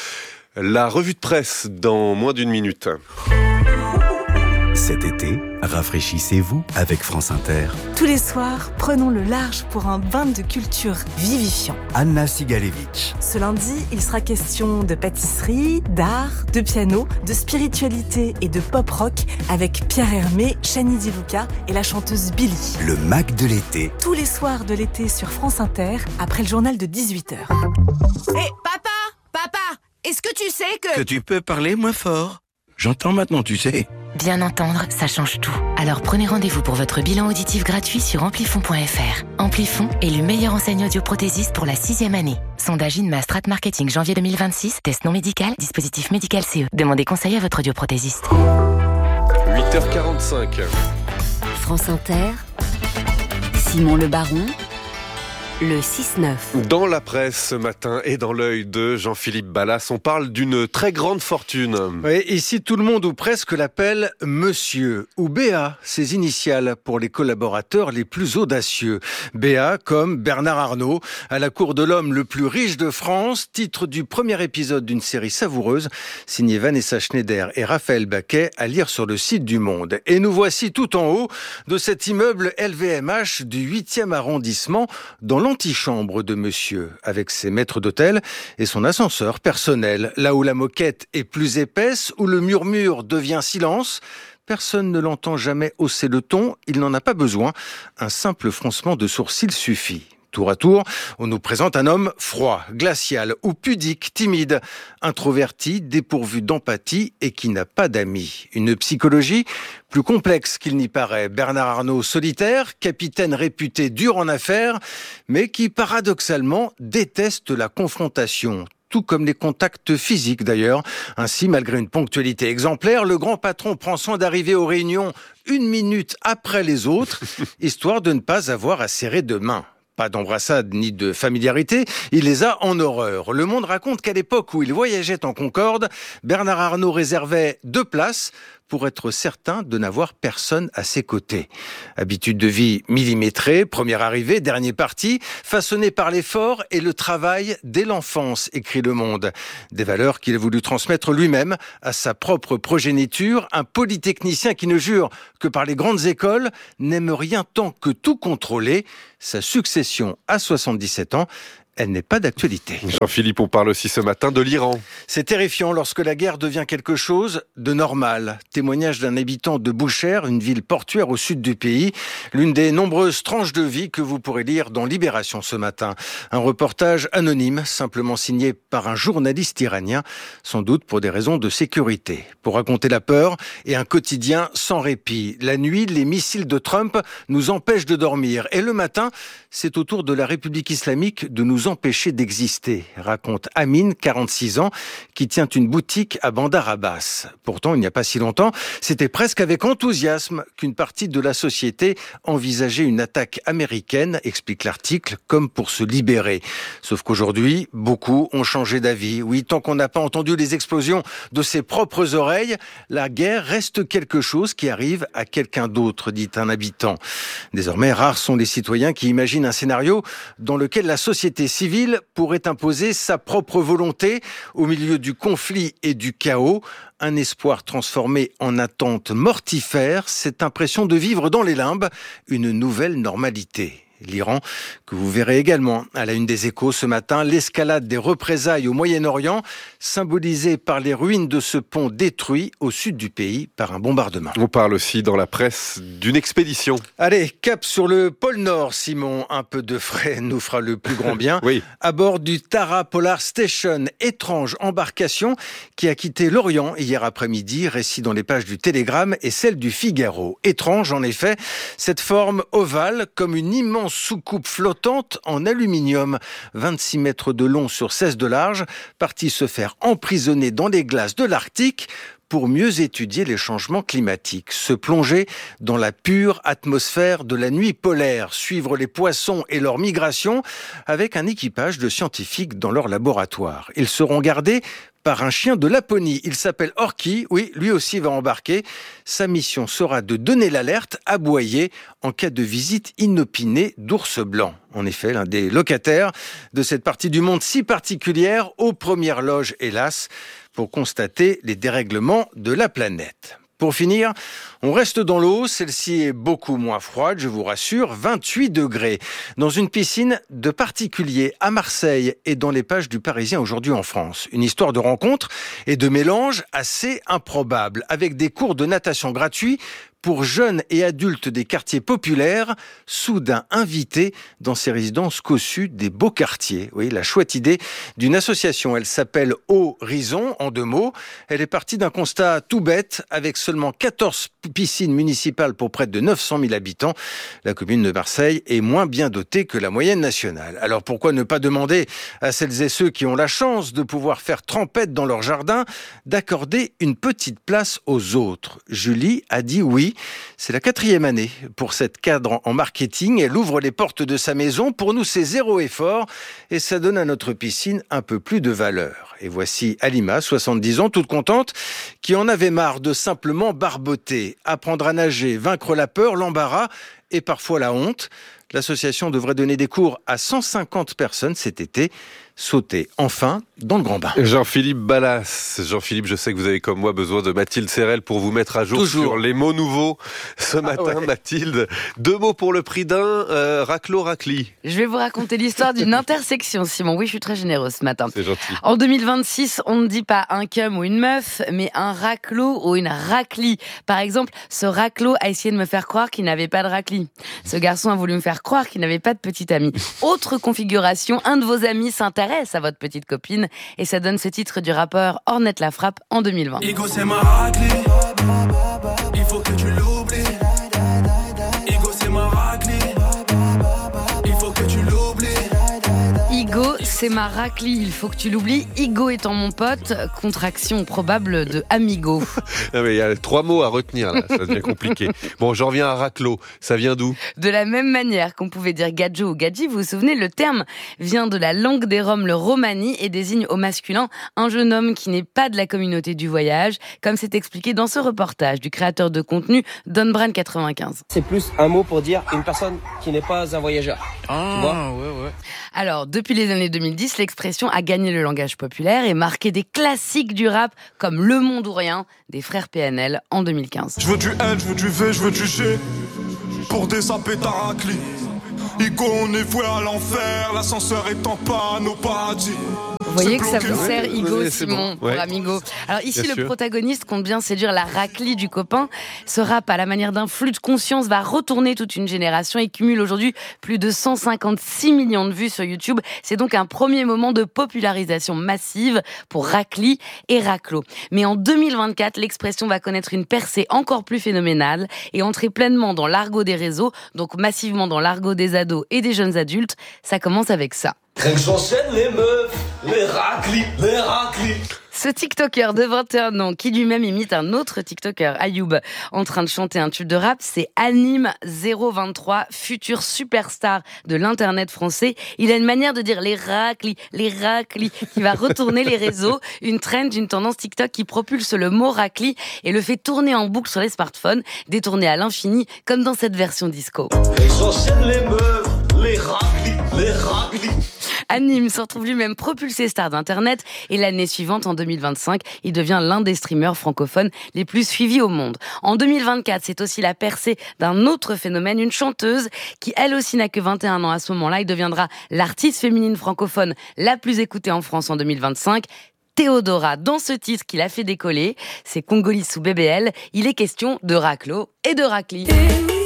La revue de presse dans moins d'une minute. Cet été, rafraîchissez-vous avec France Inter. Tous les soirs, prenons le large pour un bain de culture vivifiant. Anna Sigalevitch. Ce lundi, il sera question de pâtisserie, d'art, de piano, de spiritualité et de pop-rock avec Pierre Hermé, Chani Di Luca et la chanteuse Billy. Le Mac de l'été. Tous les soirs de l'été sur France Inter, après le journal de dix-huit heures. Hé, hey, papa, papa, est-ce que tu sais que... Que tu peux parler moins fort. J'entends maintenant, tu sais. Bien entendre, ça change tout. Alors prenez rendez-vous pour votre bilan auditif gratuit sur amplifon point f r. Amplifon est le meilleur enseigne audioprothésiste pour la sixième année. Sondage Inma Strat Marketing janvier deux mille vingt-six. Test non médical, dispositif médical C E. Demandez conseil à votre audioprothésiste. huit heures quarante-cinq. France Inter, Simon Le Baron, le six neuf. Dans la presse ce matin et dans l'œil de Jean-Philippe Ballas, on parle d'une très grande fortune. Oui, ici tout le monde ou presque l'appelle Monsieur ou B A, ses initiales pour les collaborateurs les plus audacieux. B A comme Bernard Arnault, à la cour de l'homme le plus riche de France, titre du premier épisode d'une série savoureuse, signé Vanessa Schneider et Raphaël Baquet, à lire sur le site du Monde. Et nous voici tout en haut de cet immeuble L V M H du huitième arrondissement, dans l'antichambre de Monsieur, avec ses maîtres d'hôtel et son ascenseur personnel, là où la moquette est plus épaisse, où le murmure devient silence. Personne ne l'entend jamais hausser le ton, il n'en a pas besoin. Un simple froncement de sourcils suffit. Tour à tour, on nous présente un homme froid, glacial ou pudique, timide, introverti, dépourvu d'empathie et qui n'a pas d'amis. Une psychologie plus complexe qu'il n'y paraît. Bernard Arnault, solitaire, capitaine réputé dur en affaires, mais qui paradoxalement déteste la confrontation. Tout comme les contacts physiques d'ailleurs. Ainsi, malgré une ponctualité exemplaire, le grand patron prend soin d'arriver aux réunions une minute après les autres, histoire de ne pas avoir à serrer de main. Pas d'embrassade ni de familiarité, il les a en horreur. Le Monde raconte qu'à l'époque où il voyageait en Concorde, Bernard Arnault réservait deux places pour être certain de n'avoir personne à ses côtés. Habitude de vie millimétrée, première arrivée, dernier parti, façonnée par l'effort et le travail dès l'enfance, écrit Le Monde. Des valeurs qu'il a voulu transmettre lui-même à sa propre progéniture, un polytechnicien qui ne jure que par les grandes écoles, n'aime rien tant que tout contrôler. Sa succession à soixante-dix-sept ans, elle n'est pas d'actualité. Jean-Philippe, on parle aussi ce matin de l'Iran. C'est terrifiant lorsque la guerre devient quelque chose de normal. Témoignage d'un habitant de Boucher, une ville portuaire au sud du pays. L'une des nombreuses tranches de vie que vous pourrez lire dans Libération ce matin. Un reportage anonyme, simplement signé par un journaliste iranien, sans doute pour des raisons de sécurité. Pour raconter la peur et un quotidien sans répit. La nuit, les missiles de Trump nous empêchent de dormir. Et le matin, c'est au tour de la République islamique de nous empêcher d'exister, raconte Amine, quarante-six ans, qui tient une boutique à Bandar Abbas. Pourtant, il n'y a pas si longtemps, c'était presque avec enthousiasme qu'une partie de la société envisageait une attaque américaine, explique l'article, comme pour se libérer. Sauf qu'aujourd'hui, beaucoup ont changé d'avis. Oui, tant qu'on n'a pas entendu les explosions de ses propres oreilles, la guerre reste quelque chose qui arrive à quelqu'un d'autre, dit un habitant. Désormais, rares sont les citoyens qui imaginent un scénario dans lequel la société civile pourrait imposer sa propre volonté au milieu du conflit et du chaos. Un espoir transformé en attente mortifère, cette impression de vivre dans les limbes, une nouvelle normalité. L'Iran, que vous verrez également à la une des Échos ce matin, l'escalade des représailles au Moyen-Orient, symbolisée par les ruines de ce pont détruit au sud du pays par un bombardement. On parle aussi dans la presse d'une expédition. Allez, cap sur le pôle Nord, Simon. Un peu de frais nous fera le plus grand bien. Oui. À bord du Tara Polar Station, étrange embarcation qui a quitté l'Orient hier après-midi, récit dans les pages du Télégramme et celle du Figaro. Étrange, en effet, cette forme ovale comme une immense soucoupe flottante en aluminium, vingt-six mètres de long sur seize de large, partie se faire emprisonner dans les glaces de l'Arctique pour mieux étudier les changements climatiques, se plonger dans la pure atmosphère de la nuit polaire, suivre les poissons et leur migration avec un équipage de scientifiques dans leur laboratoire. Ils seront gardés par un chien de Laponie. Il s'appelle Orki. Oui, lui aussi va embarquer. Sa mission sera de donner l'alerte, aboyer en cas de visite inopinée d'ours blancs. En effet, l'un des locataires de cette partie du monde si particulière, aux premières loges, hélas, pour constater les dérèglements de la planète. Pour finir, on reste dans l'eau, celle-ci est beaucoup moins froide, je vous rassure, vingt-huit degrés. Dans une piscine de particuliers à Marseille et dans les pages du Parisien aujourd'hui en France. Une histoire de rencontre et de mélange assez improbable, avec des cours de natation gratuits pour jeunes et adultes des quartiers populaires, soudain invités dans ces résidences cossues des beaux quartiers. Oui, la chouette idée d'une association. Elle s'appelle Horizon, en deux mots. Elle est partie d'un constat tout bête, avec seulement quatorze piscines municipales pour près de neuf cent mille habitants. La commune de Marseille est moins bien dotée que la moyenne nationale. Alors pourquoi ne pas demander à celles et ceux qui ont la chance de pouvoir faire trempette dans leur jardin d'accorder une petite place aux autres? Julie a dit oui. C'est la quatrième année pour cette cadre en marketing. Elle ouvre les portes de sa maison. Pour nous, c'est zéro effort et ça donne à notre piscine un peu plus de valeur. Et voici Alima, soixante-dix ans, toute contente, qui en avait marre de simplement barboter, apprendre à nager, vaincre la peur, l'embarras et parfois la honte. L'association devrait donner des cours à cent cinquante personnes cet été. sauter enfin dans le grand bain. Jean-Philippe Ballas. Jean-Philippe, je sais que vous avez comme moi besoin de Mathilde Serrel pour vous mettre à jour Toujours. sur les mots nouveaux. Ce matin, ah ouais. Mathilde, deux mots pour le prix d'un, euh, raclo racli. Je vais vous raconter l'histoire d'une intersection, Simon. Oui, je suis très généreuse ce matin. C'est gentil. En deux mille vingt-six, on ne dit pas un cum ou une meuf, mais un raclo ou une raclie. Par exemple, ce raclo a essayé de me faire croire qu'il n'avait pas de racli. Ce garçon a voulu me faire croire qu'il n'avait pas de petite amie. Autre configuration, un de vos amis s'intéresse à votre petite copine et ça donne ce titre du rappeur Ornette La Frappe en deux mille vingt. Igo, c'est ma raclie. Il faut que tu l'oublies. Igo, c'est ma raclie. Il faut que tu l'oublies. Igo, c'est ma raclie, il faut que tu l'oublies. Igo étant mon pote, contraction probable de amigo. Non mais il y a trois mots à retenir là, ça devient compliqué. Bon, j'en reviens à raclo, ça vient d'où ? De la même manière qu'on pouvait dire gadjo ou gadji, vous vous souvenez, le terme vient de la langue des Roms, le romani, et désigne au masculin un jeune homme qui n'est pas de la communauté du voyage, comme c'est expliqué dans ce reportage du créateur de contenu Don Bran quatre-vingt-quinze. C'est plus un mot pour dire une personne qui n'est pas un voyageur. Ah, tu vois ? ouais, ouais. Alors, depuis les années deux mille dix, l'expression a gagné le langage populaire et marqué des classiques du rap comme Le Monde ou Rien des frères P N L en deux mille quinze. Je veux du L, je veux du V, je veux du G pour désaper ta raclie. Igo, on est voué à l'enfer, l'ascenseur est en panne au paradis. Vous voyez que ça vous sert, Igo, oui, Simon, bon. ouais. pour Amigo. Alors ici, bien le sûr. protagoniste compte bien séduire la raclie du copain. Ce rap, à la manière d'un flux de conscience, va retourner toute une génération et cumule aujourd'hui plus de cent cinquante-six millions de vues sur YouTube. C'est donc un premier moment de popularisation massive pour raclie et raclo. Mais en deux mille vingt-quatre, l'expression va connaître une percée encore plus phénoménale et entrer pleinement dans l'argot des réseaux, donc massivement dans l'argot des ados et des jeunes adultes. Ça commence avec ça. Rien que j'enchaîne les meufs, les raclis, les raclis. Ce TikToker de vingt et un ans, qui lui-même imite un autre TikToker, Ayoub, en train de chanter un tube de rap, c'est Anime zéro vingt-trois, futur superstar de l'internet français. Il a une manière de dire les raclis, les raclis, qui va retourner les réseaux. Une trend, une tendance TikTok qui propulse le mot raclis et le fait tourner en boucle sur les smartphones, détourné à l'infini, comme dans cette version disco. Et j'enchaîne les meufs, les raclis, les raclis. Anime se retrouve lui-même propulsé star d'Internet et l'année suivante, en deux mille vingt-cinq, il devient l'un des streamers francophones les plus suivis au monde. En deux mille vingt-quatre, c'est aussi la percée d'un autre phénomène, une chanteuse qui elle aussi n'a que vingt et un ans à ce moment-là. Il deviendra l'artiste féminine francophone la plus écoutée en France en deux mille vingt-cinq. Théodora, dans ce titre qu'il a fait décoller, c'est Congolais sous B B L, il est question de raclo et de racli.